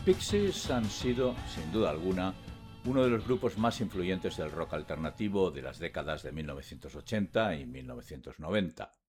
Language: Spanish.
Pixies han sido, sin duda alguna, uno de los grupos más influyentes del rock alternativo de las décadas de 1980 y 1990.